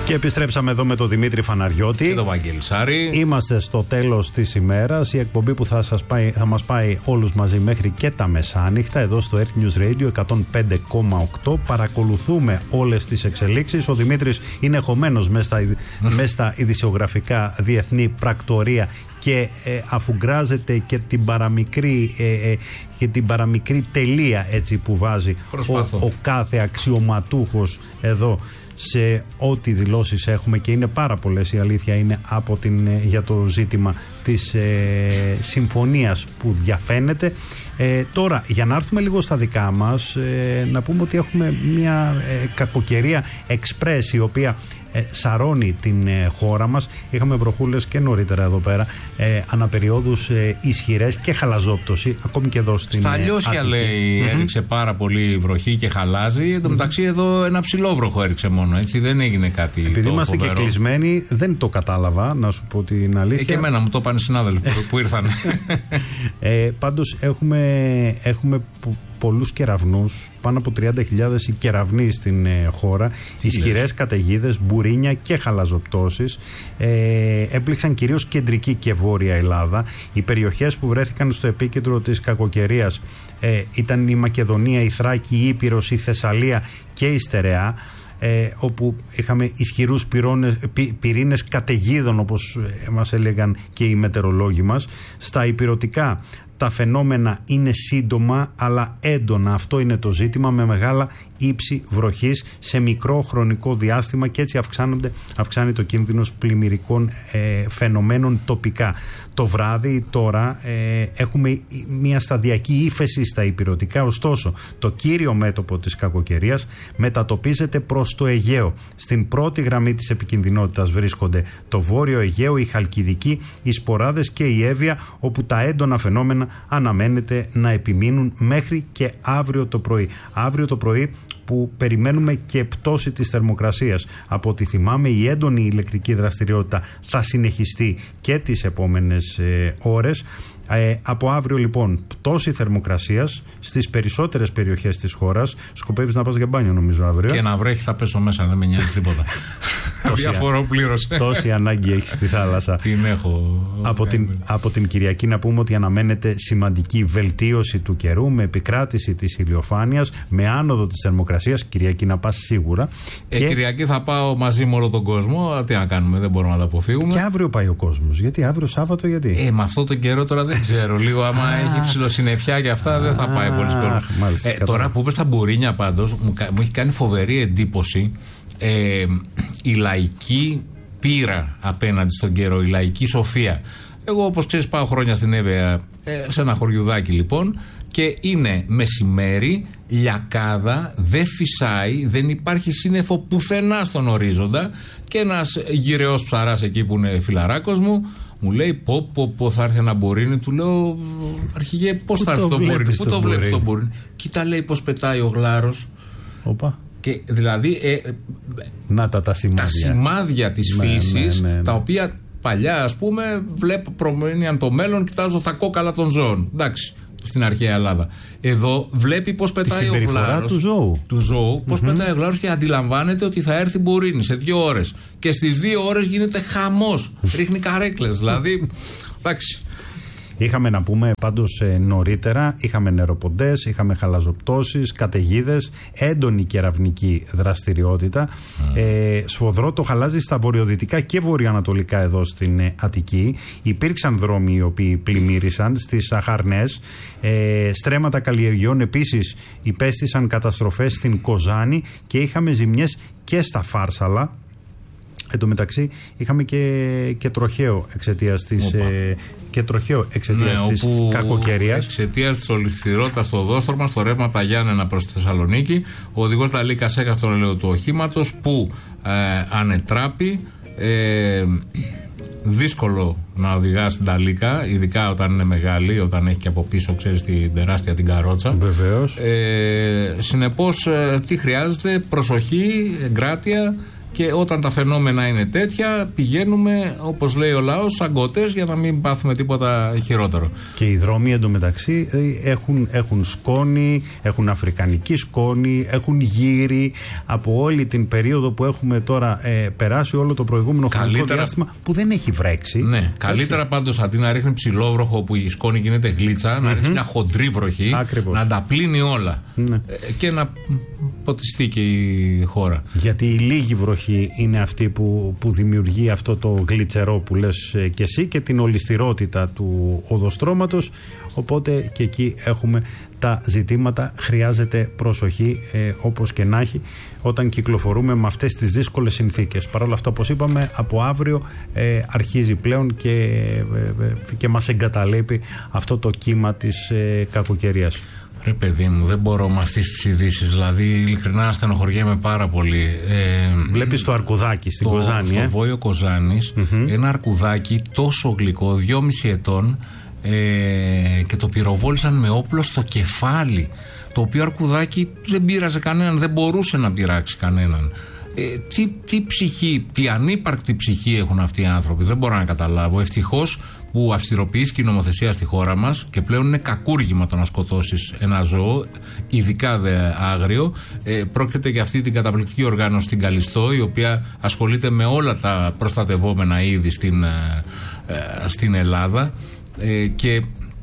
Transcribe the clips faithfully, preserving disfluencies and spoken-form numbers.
Και επιστρέψαμε εδώ με τον Δημήτρη Φαναριώτη και τον Βαγγέλη Σάρη. Είμαστε στο τέλος της ημέρας. Η εκπομπή που θα, σας πάει, θα μας πάει όλους μαζί μέχρι και τα μεσάνυχτα εδώ στο Earth News Radio εκατόν πέντε κόμμα οκτώ. Παρακολουθούμε όλες τις εξελίξεις. Ο Δημήτρης είναι χωμένος μέσα στα, μέσα στα ειδησιογραφικά διεθνή πρακτορία και ε, αφουγκράζεται και την παραμικρή ε, ε, και την παραμικρή τελεία έτσι που βάζει ο, ο κάθε αξιωματούχος εδώ σε ό,τι δηλώσεις έχουμε, και είναι πάρα πολλές, η αλήθεια είναι, από την, για το ζήτημα της ε, συμφωνίας που διαφαίνεται. Ε, τώρα, για να έρθουμε λίγο στα δικά μας, ε, να πούμε ότι έχουμε μια ε, κακοκαιρία εξπρές η οποία ε, σαρώνει την ε, χώρα μας. Είχαμε βροχούλες και νωρίτερα εδώ πέρα, ε, αναπεριόδους ε, ισχυρές και χαλαζόπτωση, ακόμη και εδώ στην Στα Λιώσια, λέει, mm-hmm. έριξε πάρα πολύ βροχή και χαλάζει. Εν τω μεταξύ, εδώ ένα ψηλό βροχό έριξε μόνο, έτσι, δεν έγινε κάτι. Επειδή είμαστε φοβερό. Και κλεισμένοι, δεν το κατάλαβα, να σου πω την αλήθεια. Ε, και εμένα μου το είπαν οι συνάδελφοι που ήρθαν. ε, πάντως, έχουμε, έχουμε πολλούς κεραυνούς, πάνω από τριάντα χιλιάδες κεραυνοί στην ε, χώρα, ισχυρές καταιγίδες, μπουρίνια και χαλαζοπτώσεις. Ε, έπληξαν κυρίως κεντρική και βόρεια Ελλάδα. Οι περιοχές που βρέθηκαν στο επίκεντρο της κακοκαιρίας ε, ήταν η Μακεδονία, η Θράκη, η Ήπειρος, η Θεσσαλία και η Στερεά, ε, όπου είχαμε ισχυρούς πυρώνες, πυ, πυρήνες καταιγίδων, όπως μας έλεγαν και οι μετεωρολόγοι μας. Στα υπηρωτικά τα φαινόμενα είναι σύντομα αλλά έντονα. Αυτό είναι το ζήτημα, με μεγάλα ύψη βροχής σε μικρό χρονικό διάστημα, και έτσι αυξάνονται, αυξάνει το κίνδυνος πλημμυρικών ε, φαινομένων τοπικά. Το βράδυ τώρα ε, έχουμε μια σταδιακή ύφεση στα υπηρωτικά, ωστόσο το κύριο μέτωπο της κακοκαιρίας μετατοπίζεται προς το Αιγαίο. Στην πρώτη γραμμή της επικινδυνότητας βρίσκονται το Βόρειο Αιγαίο, η Χαλκιδική, οι Σποράδες και η Εύβοια, όπου τα έντονα φαινόμενα αναμένεται να επιμείνουν μέχρι και αύριο το πρωί. Αύριο το πρωί που περιμένουμε και πτώση της θερμοκρασίας. Από ό,τι θυμάμαι, η έντονη ηλεκτρική δραστηριότητα θα συνεχιστεί και τις επόμενες ε, ώρες. Ε, από αύριο λοιπόν πτώση θερμοκρασίας στις περισσότερες περιοχές της χώρας. Σκοπεύεις να πας για μπάνιο, νομίζω, αύριο? Και να βρέχει θα πέσω μέσα, δεν με νοιάζει τίποτα. Διαφορό πλήρωσε. Τόση ανάγκη έχει στη θάλασσα. Την έχω. Από την, από την Κυριακή να πούμε ότι αναμένεται σημαντική βελτίωση του καιρού, με επικράτηση της ηλιοφάνειας, με άνοδο της θερμοκρασίας. Κυριακή να πας σίγουρα. Ε, και... Κυριακή θα πάω μαζί με όλο τον κόσμο. Τι να κάνουμε, δεν μπορούμε να τα αποφύγουμε. Και αύριο πάει ο κόσμος. Γιατί αύριο Σάββατο, γιατί? Ε, με αυτό τον καιρό τώρα δεν ξέρω. Λίγο άμα έχει ψιλοσυννεφιά και αυτά δεν θα πάει πολύ κόσμος. Ε, τώρα που είπες τα μπουρίνια, πάντως μου, μου έχει κάνει φοβερή εντύπωση ε, η λαϊκή πείρα απέναντι στον καιρό, η λαϊκή σοφία. Εγώ, όπως ξέρεις, πάω χρόνια στην Εύβοια, ε, σε ένα χωριουδάκι λοιπόν, και είναι μεσημέρι, λιακάδα, δεν φυσάει, δεν υπάρχει σύννεφο πουθενά στον ορίζοντα, και ένας γυρεός ψαράς εκεί που είναι φιλαράκος μου μου λέει πω πω πω θα έρθει ένα μπουρίνι. Του λέω, αρχηγέ, πώς θα έρθει το μπουρίνι, πού το βλέπεις το μπουρίνι? Κοίτα, λέει, πως πετάει ο γλάρος. Οπα. Και δηλαδή ε, να τα, τα σημάδια, τα σημάδια της ναι, φύσης, ναι, ναι, ναι. τα οποία παλιά, ας πούμε, βλέπω προμείνιαν το μέλλον, κοιτάζω τα κόκαλα των ζώων. Εντάξει, στην αρχαία Ελλάδα. Εδώ βλέπει πως πετάει ο γλάρος του ζώου, του ζώου πως mm-hmm. πετάει ο γλάρος, και αντιλαμβάνεται ότι θα έρθει μπουρίνι σε δύο ώρες. Και στις δύο ώρες γίνεται χαμός. Ρίχνει καρέκλες, δηλαδή. Εντάξει. Είχαμε, να πούμε, πάντως ε, νωρίτερα, είχαμε νεροποντές, είχαμε χαλαζοπτώσεις, καταιγίδες, έντονη κεραυνική δραστηριότητα. Mm. Ε, σφοδρό το χαλάζι στα βορειοδυτικά και βορειοανατολικά εδώ στην ε, Αττική. Υπήρξαν δρόμοι οι οποίοι πλημμύρισαν στις Αχαρνές. Ε, στρέμματα καλλιεργειών επίσης υπέστησαν καταστροφές στην Κοζάνη, και είχαμε ζημιές και στα Φάρσαλα. Εν τω μεταξύ είχαμε και, και τροχαίο εξαιτίας της, ε, και τροχαίο εξαιτίας ναι, της κακοκαιρίας. Εξαιτίας της ολισθηρότητας στο δόστρωμα, στο ρεύμα από τα Γιάννενα προς τη Θεσσαλονίκη, ο οδηγός Λαλίκας έχασε τον ελαιό του οχήματος που ε, ανετράπη. Ε, δύσκολο να οδηγάς την Ταλίκα, ειδικά όταν είναι μεγάλη, όταν έχει και από πίσω, ξέρεις, την τεράστια την καρότσα. Βεβαίως. Ε, συνεπώς, ε, τι χρειάζεται? Προσοχή, εγκράτεια Και όταν τα φαινόμενα είναι τέτοια, πηγαίνουμε, όπως λέει ο λαός, σαν γκότες, για να μην πάθουμε τίποτα χειρότερο. Και οι δρόμοι εντωμεταξύ έχουν, έχουν σκόνη, έχουν αφρικανική σκόνη, έχουν γύρι από όλη την περίοδο που έχουμε τώρα ε, περάσει, όλο το προηγούμενο χρονικό διάστημα που δεν έχει βρέξει. Ναι, έτσι. Καλύτερα πάντως αντί να ρίχνει ψηλόβροχο που η σκόνη γίνεται γλίτσα, mm-hmm. να ρίχνει μια χοντρή βροχή, ακριβώς. Να τα πλύνει όλα. Ναι. Ε, και να ποτιστεί και η χώρα. Γιατί η λίγη βροχή είναι αυτή που, που δημιουργεί αυτό το γλιτσερό που λες και εσύ και την ολισθηρότητα του οδοστρώματος, οπότε και εκεί έχουμε τα ζητήματα. Χρειάζεται προσοχή ε, όπως και να έχει όταν κυκλοφορούμε με αυτές τις δύσκολες συνθήκες. Παρ' όλα αυτά, όπως είπαμε, από αύριο ε, αρχίζει πλέον και, ε, ε, και μας εγκαταλείπει αυτό το κύμα της ε, κακοκαιρίας. Ρε παιδί μου, δεν μπορώ με αυτές τις ειδήσεις. Δηλαδή, ειλικρινά στενοχωριέμαι πάρα πολύ. Ε, Βλέπεις το αρκουδάκι στην το, Κοζάνη. Στο ε? Βόλιο Κοζάνης, mm-hmm. ένα αρκουδάκι τόσο γλυκό, δυόμιση ετών, ε, και το πυροβόλησαν με όπλο στο κεφάλι. Το οποίο αρκουδάκι δεν πείραζε κανέναν, δεν μπορούσε να πειράξει κανέναν. Ε, τι, τι ψυχή, τι ανύπαρκτη ψυχή έχουν αυτοί οι άνθρωποι, δεν μπορώ να καταλάβω. Ευτυχώς που αυστηροποιήθηκε η νομοθεσία στη χώρα μας και πλέον είναι κακούργημα το να σκοτώσεις ένα ζώο, ειδικά δε άγριο. Ε, πρόκειται για αυτή την καταπληκτική οργάνωση στην Καλιστό, η οποία ασχολείται με όλα τα προστατευόμενα είδη στην, ε, στην Ελλάδα ε, και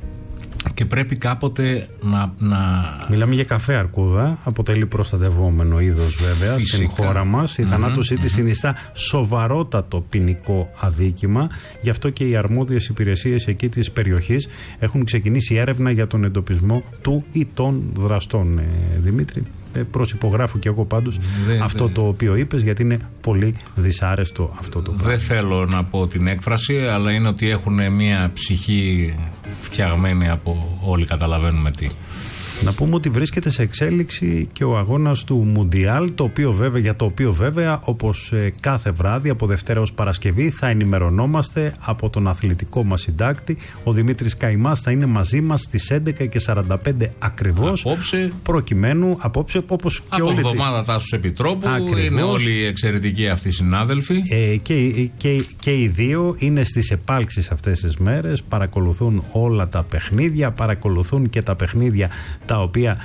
και πρέπει κάποτε να, να... Μιλάμε για καφέ αρκούδα, αποτελεί προστατευόμενο είδος βέβαια. Φυσικά. Στην χώρα μας. Η mm-hmm, θανάτωσή mm-hmm. της συνιστά σοβαρότατο ποινικό αδίκημα. Γι' αυτό και οι αρμόδιες υπηρεσίες εκεί της περιοχής έχουν ξεκινήσει έρευνα για τον εντοπισμό του ή των δραστών. Ε, Δημήτρη, ε, προσυπογράφω και εγώ πάντως δε, αυτό δε. το οποίο είπες, γιατί είναι πολύ δυσάρεστο αυτό το πράγμα. Δεν θέλω να πω την έκφραση, αλλά είναι ότι έχουν μια ψυχή φτιαγμένη από όλοι καταλαβαίνουμε τι. Να πούμε ότι βρίσκεται σε εξέλιξη και ο αγώνας του Μουντιάλ, το οποίο βέβαια, για το οποίο βέβαια όπως ε, κάθε βράδυ από Δευτέρα ως Παρασκευή θα ενημερωνόμαστε από τον αθλητικό μας συντάκτη. Ο Δημήτρης Καϊμάς θα είναι μαζί μας στις έντεκα και σαράντα πέντε ακριβώς. Απόψε. Προκειμένου, απόψε όπως και από όλη εβδομάδα τη... Τάσους Επιτρόπου. Ακριβώς. Είναι όλοι οι εξαιρετικοί αυτοί οι συνάδελφοι. Ε, και, και, και οι δύο είναι στις επάλξεις αυτές τις μέρες. Παρακολουθούν όλα τα παιχνίδια, παρακολουθούν και τα παιχνίδια τα οποία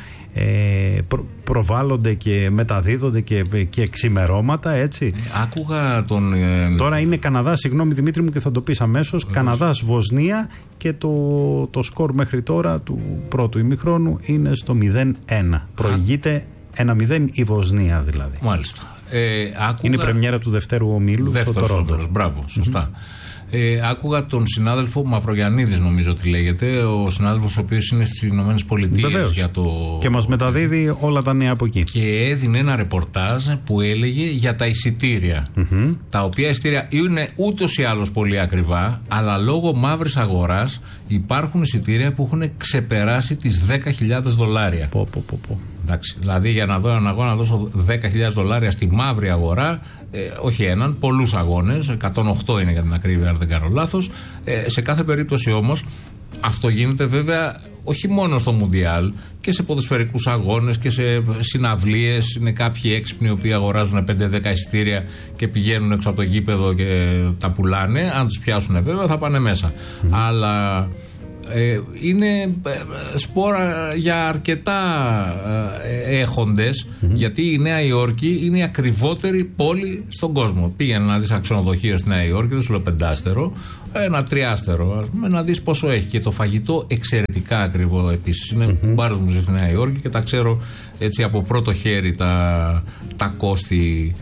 ε, προ, προβάλλονται και μεταδίδονται και, και ξημερώματα, έτσι. Άκουγα τον... Ε, Τώρα είναι Καναδά, συγγνώμη Δημήτρη μου και θα το πεις αμέσως, Καναδάς Βοσνία και το, το σκορ μέχρι τώρα του πρώτου ημιχρόνου είναι στο μηδέν ένα. Προηγείται ένα μηδέν η Βοσνία δηλαδή. Μάλιστα. Ε, άκουγα... Είναι η πρεμιέρα του δευτέρου ομίλου στο Τορόντο. Μπράβο, σωστά. Mm-hmm. Ε, άκουγα τον συνάδελφο Μαυρογιαννίδης, νομίζω ότι λέγεται, ο συνάδελφος ο οποίος είναι στις Ηνωμένες Πολιτείες για το... και μας μεταδίδει όλα τα νέα από εκεί. Και έδινε ένα ρεπορτάζ που έλεγε για τα εισιτήρια, mm-hmm. τα οποία εισιτήρια είναι ούτως ή άλλως πολύ ακριβά, αλλά λόγω μαύρης αγοράς υπάρχουν εισιτήρια που έχουν ξεπεράσει τις δέκα χιλιάδες δολάρια. Πω, πω, πω, πω. Εντάξει, δηλαδή για να δω έναν αγώνα να δώσω δέκα χιλιάδες δολάρια στη μαύρη αγορά, ε, όχι έναν, πολλούς αγώνες, εκατόν οκτώ είναι για την ακρίβεια αν δεν κάνω λάθος. Ε, σε κάθε περίπτωση όμως αυτό γίνεται βέβαια όχι μόνο στο Μουντιάλ, και σε ποδοσφαιρικούς αγώνες και σε συναυλίες. Είναι κάποιοι έξυπνοι οι οποίοι αγοράζουν πέντε δέκα εισιτήρια και πηγαίνουν έξω από το γήπεδο και τα πουλάνε. Αν τους πιάσουν βέβαια θα πάνε μέσα. Mm. Αλλά ε, είναι σπόρα για αρκετά ε, έχοντες, mm-hmm. γιατί η Νέα Υόρκη είναι η ακριβότερη πόλη στον κόσμο. Πήγαινε να δεις ένα ξενοδοχείο στη Νέα Υόρκη, δεν σου λέω πεντάστερο, ένα τριάστερο, ας πούμε, να δεις πόσο έχει. Και το φαγητό εξαιρετικά ακριβό επίσης. Είναι mm-hmm. κουμπάρος μου στη Νέα Υόρκη και τα ξέρω έτσι από πρώτο χέρι τα, τα κόστη.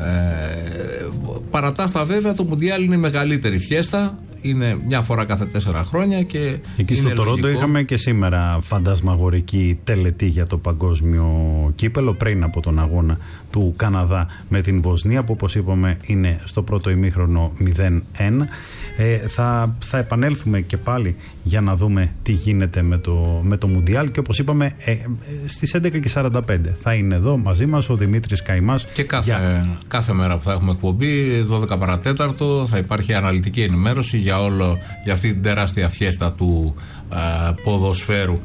Ε, παρά τα αυτά βέβαια το Μουντιάλ είναι η μεγαλύτερη φιέστα. Είναι μια φορά κάθε τέσσερα χρόνια και εκεί στο Τορόντο είχαμε και σήμερα φαντασμαγορική τελετή για το παγκόσμιο κύπελο πριν από τον αγώνα του Καναδά με την Βοσνία, που όπως είπαμε είναι στο πρώτο ημίχρονο μηδέν ένα. Ε, θα, θα επανέλθουμε και πάλι για να δούμε τι γίνεται με το, με το Μουντιάλ, και όπως είπαμε ε, στις έντεκα και σαράντα πέντε θα είναι εδώ μαζί μας ο Δημήτρης Καϊμάς. Και κάθε, για... κάθε μέρα που θα έχουμε εκπομπή δώδεκα παρατέταρτο θα υπάρχει αναλυτική ενημέρωση για όλο, για αυτή την τεράστια φιέστα του α, ποδοσφαίρου.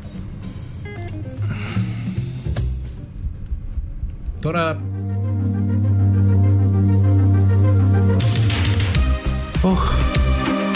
Τώρα Oh.